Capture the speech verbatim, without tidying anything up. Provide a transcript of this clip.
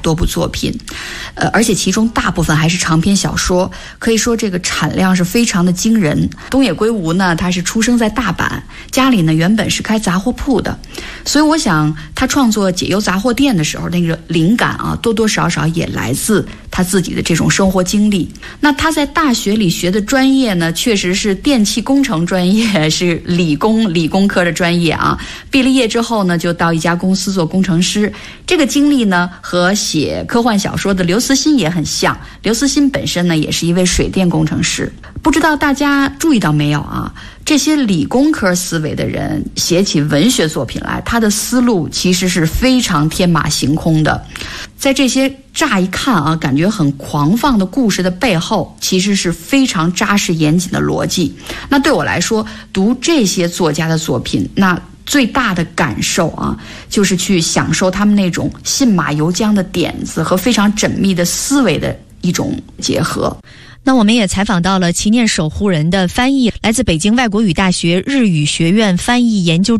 多部作品，呃，而且其中大部分还是长篇小说，可以说这个产量是非常的惊人。东野圭吾呢，他是出生在大阪，家里呢原本是开杂货铺的，所以我想他创作《解忧杂货店》的时候，那个灵感啊，多多少少也来自他自己的这种生活经历。那他在大学里学的专业呢，确实是电气工程专业，是理工理工科的专业啊。毕了业之后呢，就到一家公司做工程师。这个经历呢，和写科幻小说的刘慈欣也很像。刘慈欣本身呢，也是一位水电工程师。不知道大家注意到没有啊？这些理工科思维的人写起文学作品来，他的思路其实是非常天马行空的。在这些乍一看啊，感觉很狂放的故事的背后，其实是非常扎实严谨的逻辑。那对我来说，读这些作家的作品，那最大的感受啊，就是去享受他们那种信马由缰的点子和非常缜密的思维的一种结合。 那我们也采访到了祈念守护人的翻译，来自北京外国语大学日语学院翻译研究